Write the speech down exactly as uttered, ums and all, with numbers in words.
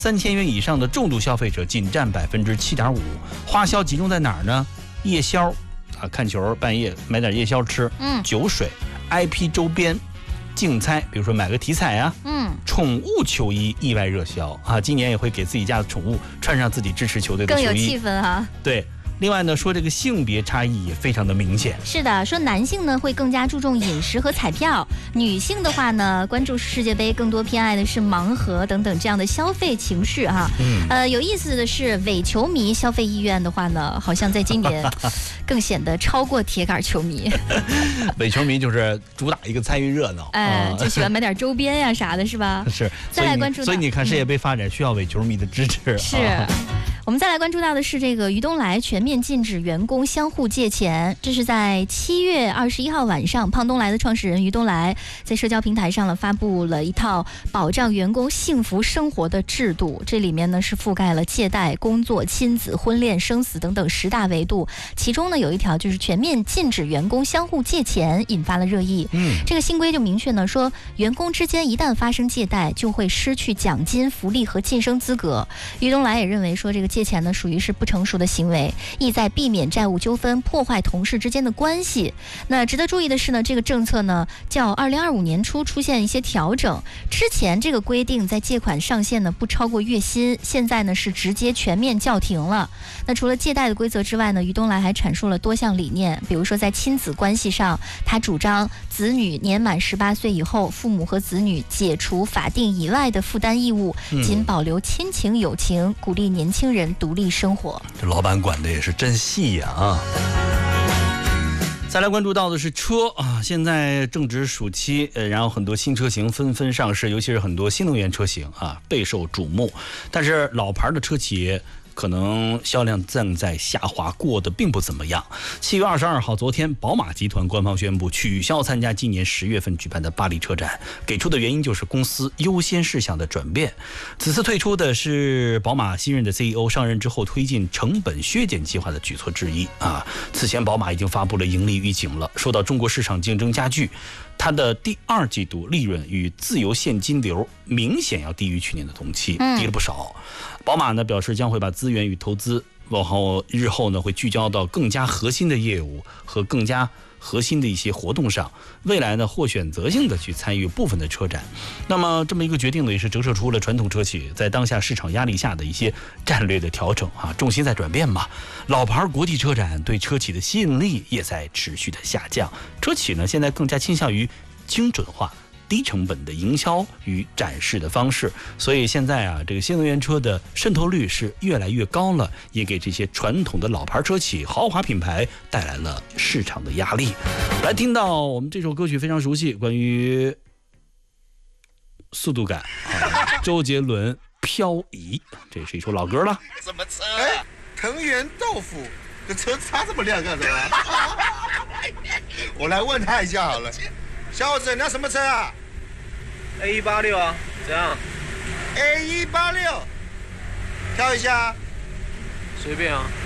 三千元以上的重度消费者仅占百分之七点五。花销集中在哪儿呢？夜宵啊，看球半夜买点夜宵吃， 嗯， 酒水、I P 周边、竞猜，比如说买个体彩啊， 嗯， 宠物球衣意外热销啊，今年也会给自己家的宠物穿上自己支持球队的球衣， 更有气氛啊。 对。另外呢，说这个性别差异也非常的明显。 是的，说男性呢会更加注重饮食和彩票，女性的话呢关注世界杯，更多偏爱的是盲盒等等这样的消费情绪哈。嗯，呃，有意思的是，伪球迷消费意愿的话呢，好像在今年更显得超过铁杆球迷。 伪球迷就是主打一个参与热闹， 哎，就喜欢买点周边呀、啊、啥的，是吧？ 是。 再来关注到， 所以你看世界杯发展需要伪球迷的支持。 是。我们再来关注到的是这个于东来全面禁止员工相互借钱，这是在七月二十一号晚上，胖东来的创始人于东来在社交平台上了发布了一套保障员工幸福生活的制度，这里面呢是覆盖了借贷、工作、亲子、婚恋、生死等等十大维度，其中呢有一条就是全面禁止员工相互借钱，引发了热议。嗯，这个新规就明确呢说，员工之间一旦发生借贷，就会失去奖金、福利和晋升资格。于东来也认为说，这个借钱呢属于是不成熟的行为，意在避免债务纠纷，破坏同事之间的关系。那值得注意的是呢，这个政策呢较二零二五年初出现一些调整，之前这个规定在借款上限呢不超过月薪，现在呢是直接全面叫停了。那除了借贷的规则之外呢，于东来还阐述了多项理念，比如说在亲子关系上，他主张子女年满十八岁以后，父母和子女解除法定以外的负担义务，仅保留亲情友情，鼓励年轻人独立生活。 这老板管的也是真细呀 啊, 啊！再来关注到的是车啊，现在正值暑期，呃，然后很多新车型纷纷上市，尤其是很多新能源车型啊备受瞩目，但是老牌的车企可能销量正在下滑，过得并不怎么样。七月二十二号，昨天宝马集团官方宣布取消参加今年十月份举办的巴黎车展，给出的原因就是公司优先事项的转变。此次退出的是宝马新任的 C E O 上任之后推进成本削减计划的举措之一啊。此前宝马已经发布了盈利预警了，受到中国市场竞争加剧，它的第二季度利润与自由现金流明显要低于去年的同期，低了不少。宝马呢表示将会把资源与投资往后日后呢会聚焦到更加核心的业务和更加核心的一些活动上，未来呢或选择性的去参与部分的车展。那么这么一个决定呢，也是折射出了传统车企在当下市场压力下的一些战略的调整啊，重心在转变嘛。老牌国际车展对车企的吸引力也在持续的下降，车企呢现在更加倾向于精准化、低成本的营销与展示的方式，所以现在啊，这个新能源车的渗透率是越来越高了，也给这些传统的老牌车企、豪华品牌带来了市场的压力。来听到我们这首歌曲非常熟悉，关于速度感啊，周杰伦《漂移》，这是一首老歌了。 什么车、啊？哎，藤原豆腐，这车擦这么亮干什么？我来问他一下好了。小伙子，你要什么车啊 ？A 一八六啊，怎样 ？A 一八六，挑一下。 随便啊。